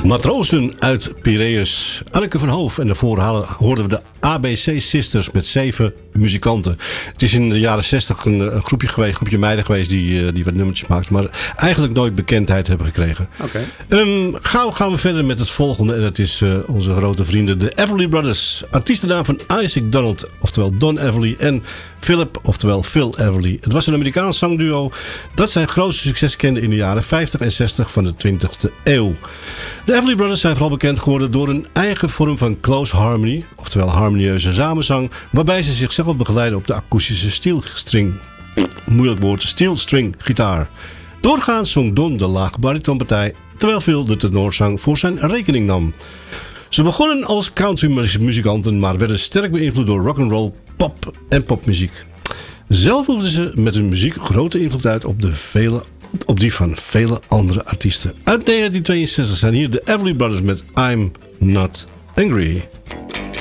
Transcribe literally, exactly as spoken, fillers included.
Matrozen uit Piraeus, Anneke van Hoof. En daarvoor hoorden we de A B C Sisters met zeven muzikanten. Het is in de jaren zestig een, een groepje geweest, een groepje meiden geweest die, die wat nummertjes maakten, maar eigenlijk nooit bekendheid hebben gekregen. Okay. Um, gauw gaan we verder met het volgende en dat is uh, onze grote vrienden, de Everly Brothers. Artiestennaam van Isaac Donald, oftewel Don Everly, en Philip, oftewel Phil Everly. Het was een Amerikaans zangduo dat zijn grootste succes kende in de jaren vijftig en zestig van de twintigste eeuw. De Everly Brothers zijn vooral bekend geworden door een eigen vorm van close harmony, oftewel harmonieuze samenzang, waarbij ze zichzelf begeleiden op de akoestische steelstring, moeilijk woord, steelstring gitaar. Doorgaans zong Don de laag baritonpartij, terwijl Phil de tenorzang voor zijn rekening nam. Ze begonnen als countrymuzikanten, maar werden sterk beïnvloed door rock'n'roll, pop en popmuziek. Zelf oefenden ze met hun muziek grote invloed uit op, de vele, op die van vele andere artiesten. Uit negentien tweeënzestig zijn hier de Everly Brothers met I'm Not Angry.